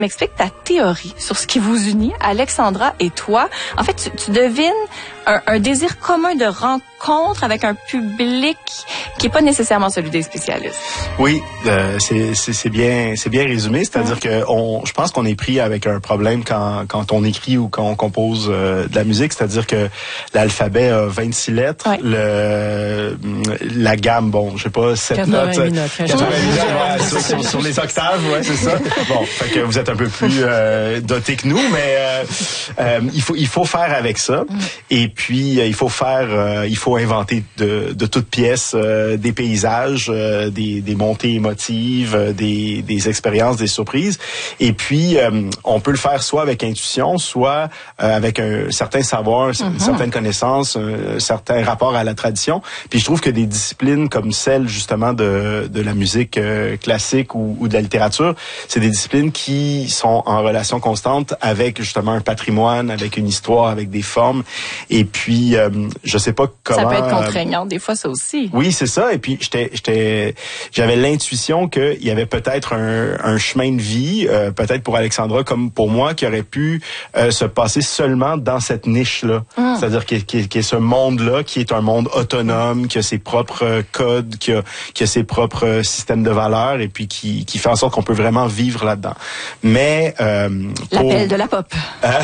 m'expliques ta théorie sur ce qui vous unit, Alexandra et toi. En fait, tu devines un désir commun de rencontre avec un public qui est pas nécessairement celui des spécialistes. Oui, c'est bien résumé. C'est-à-dire que je pense qu'on est pris avec un problème quand on écrit ou quand on compose de la musique. C'est-à-dire que l'alphabet a 26 lettres. Ouais. La gamme, bon, je sais pas, 7 notes. 88 notes, sur les octaves, ouais, c'est ça. Bon, fait que vous êtes un peu plus doté que nous, mais il faut faire avec ça. Et puis il faut inventer de toutes pièces des paysages, des montées émotives, des expériences, des surprises. Et puis on peut le faire soit avec intuition, soit avec un certain savoir, une certaine connaissance, un certain rapport à la tradition. Puis je trouve que des disciplines comme celle justement de la musique classique ou de la littérature, c'est des disciplines qui sont en relation constante avec justement un patrimoine, avec une histoire, avec des formes. Et puis je sais pas comment. Ça peut être contraignant des fois, ça aussi. Oui, c'est ça. Et puis j'avais l'intuition qu'il y avait peut-être un chemin de vie, peut-être pour Alexandra comme pour moi, qui aurait pu se passer seulement dans cette niche-là. C'est-à-dire qu'il y a ce monde-là qui est un monde autonome, qui a ses propres codes, qui a ses propres systèmes de valeurs, et puis qui fait en sorte qu'on peut vraiment vivre là-dedans. Mais l'appel de la pop.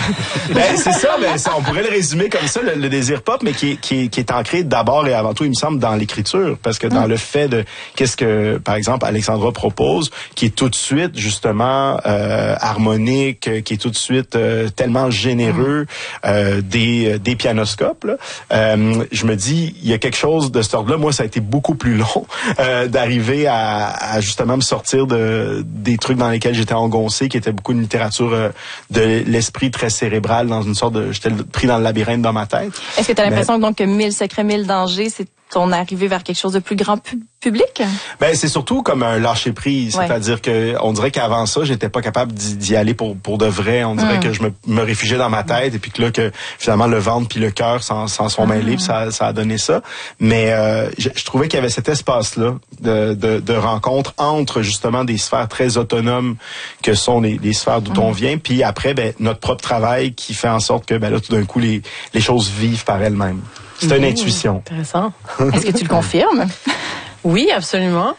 C'est ça, on pourrait le résumer comme ça, le désir pop, mais qui est ancré d'abord et avant tout, il me semble, dans l'écriture, parce que dans le fait de qu'est-ce que, par exemple, Alexandra propose, qui est tout de suite justement harmonique, qui est tout de suite tellement généreux, des pianoscopes. Là. Je me dis, il y a quelque chose de cet ordre-là. Moi, ça a été beaucoup plus long d'arriver à justement me sortir des trucs dans lesquels j'étais engoncé, qui était beaucoup une littérature de l'esprit très cérébral, dans une sorte de, j'étais pris dans le labyrinthe dans ma tête. Est-ce que tu as l'impression donc que 1000 secrets, 1000 dangers, c'est ton arrivée vers quelque chose de plus grand public? C'est surtout comme un lâcher prise, c'est-à-dire que on dirait qu'avant ça, j'étais pas capable d'y aller pour de vrai. On dirait que je me réfugiais dans ma tête, et puis que là que finalement le ventre puis le cœur s'en sont mêlés, puis ça a donné ça. Mais je trouvais qu'il y avait cet espace-là de rencontre entre justement des sphères très autonomes que sont les sphères d'où on vient, puis après notre propre travail qui fait en sorte que là tout d'un coup les choses vivent par elles-mêmes. C'est une intuition. Intéressant. Est-ce que tu le confirmes? Oui, absolument.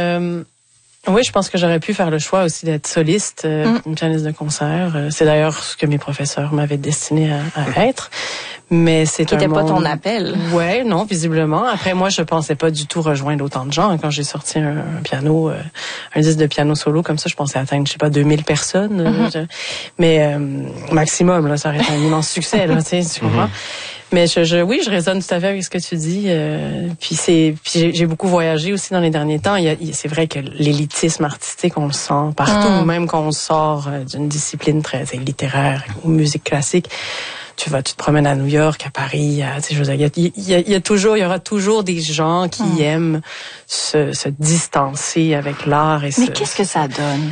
Oui, je pense que j'aurais pu faire le choix aussi d'être soliste, une pianiste de concert. C'est d'ailleurs ce que mes professeurs m'avaient destiné à être. Mais c'est un monde... pas ton appel. Ouais, non, visiblement. Après, moi, je pensais pas du tout rejoindre autant de gens. Quand j'ai sorti un piano, un disque de piano solo comme ça, je pensais atteindre, 2000 personnes. Mais maximum, là, ça aurait été un immense succès, là, tu comprends? Mais oui, je résonne tout à fait avec ce que tu dis. Puis j'ai beaucoup voyagé aussi dans les derniers temps. C'est vrai que l'élitisme artistique, on le sent partout, même quand on sort d'une discipline très littéraire ou musique classique. Tu te promènes à New York, à Paris, je veux dire, il y aura toujours des gens qui aiment se distancer avec l'art Mais qu'est-ce que ça donne?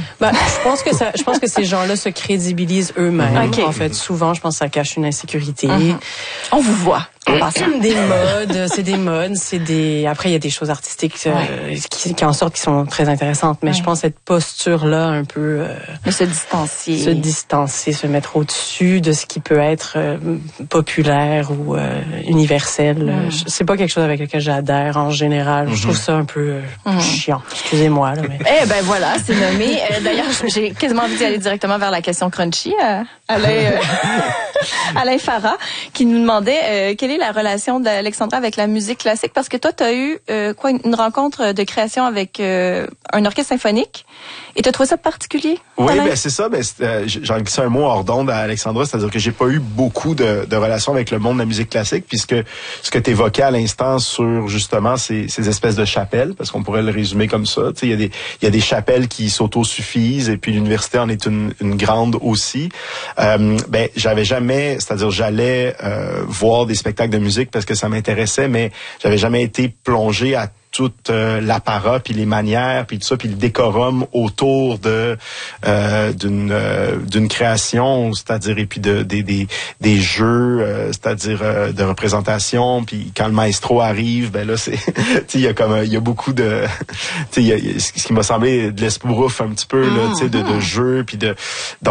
Je pense que ces gens-là se crédibilisent eux-mêmes. Okay. En fait, souvent, je pense que ça cache une insécurité. On vous voit. Des modes, après il y a des choses artistiques qui en sortent qui sont très intéressantes, mais je pense cette posture-là un peu de se distancier, se mettre au-dessus de ce qui peut être populaire ou universel. C'est pas quelque chose avec lequel j'adhère en général. Je trouve ça un peu chiant. Excusez-moi là, mais voilà, c'est nommé. D'ailleurs, j'ai quasiment envie d'y aller directement vers la question crunchy. Alain Farah qui nous demandait quelle est la relation d'Alexandra avec la musique classique, parce que toi tu as eu une rencontre de création avec un orchestre symphonique et tu as trouvé ça particulier? Oui, c'est ça, j'en glissé un mot hors d'onde à Alexandra, c'est-à-dire que j'ai pas eu beaucoup de relations avec le monde de la musique classique, puisque ce que tu évoquais à l'instant sur justement ces espèces de chapelles, parce qu'on pourrait le résumer comme ça, tu sais, il y a des chapelles qui s'autosuffisent, et puis l'université en est une grande aussi. J'avais jamais, c'est-à-dire j'allais voir des spectacles spectacle de musique parce que ça m'intéressait, mais j'avais jamais été plongé à toute l'apparat puis les manières puis tout ça puis le décorum autour de d'une création, c'est-à-dire et puis des jeux, c'est-à-dire de représentation, puis quand le maestro arrive, ben là c'est il y a beaucoup de ce qui m'a semblé de l'esbrouf un petit peu là, tu sais de jeu puis de